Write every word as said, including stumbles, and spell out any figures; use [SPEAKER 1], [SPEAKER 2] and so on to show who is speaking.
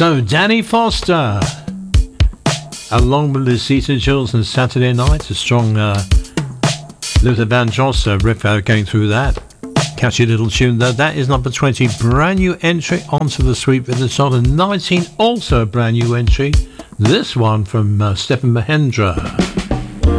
[SPEAKER 1] So, Danny Foster, along with Lucita Jules and Saturday Night, a strong uh, Luther Vandross uh, riff out going through that. Catchy little tune though. That is number twenty, brand new entry onto the sweep with the song. And nineteen, also a brand new entry. This one from uh, Stephen Mahendra.